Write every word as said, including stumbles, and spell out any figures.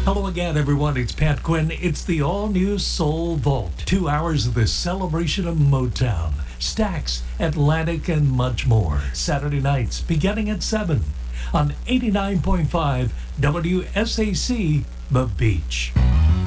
Hello again, everyone. It's Pat Quinn. It's the all-new Soul Vault. Two hours of the celebration of Motown, Stax, Atlantic, and much more. Saturday nights, beginning at seven on eighty-nine point five W S A C, The Beach.